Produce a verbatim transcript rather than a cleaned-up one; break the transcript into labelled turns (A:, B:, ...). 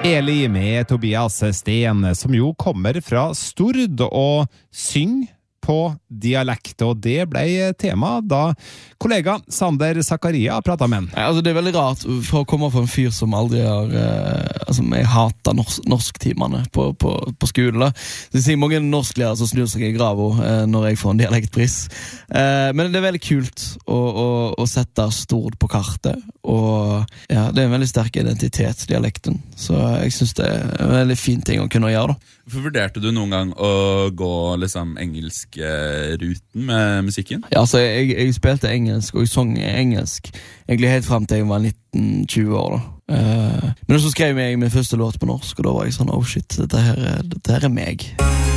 A: Eli med Tobias Sten, som jo kommer fra Stord og synger på dialekt, og det ble tema da kollega Sander Zakaria pratet med han.
B: Nei, altså det er veldig rart for å komme fra en fyr som aldri har eh, altså jeg hater norsk, norsktimene på, på, på skolen da. Det sier mange norsklærere som snur seg i gravo eh, når jeg får en dialektpris eh, men det er veldig kult å, å, å sette Stord på kartet, og ja, det er en veldig sterk identitet, dialekten, så jeg synes det er en veldig fin ting å kunne gjøre da.
C: Hvorfor vurderte du noen gang å gå liksom engelsk ruten med musikken?
B: Ja, altså jeg, jeg spilte engelsk og jeg sang engelsk egentlig helt frem til jeg var nitten tjue år da. Uh, men så skrev jeg min første låt på norsk, og da var jeg sånn, oh shit, dette her, dette her er meg.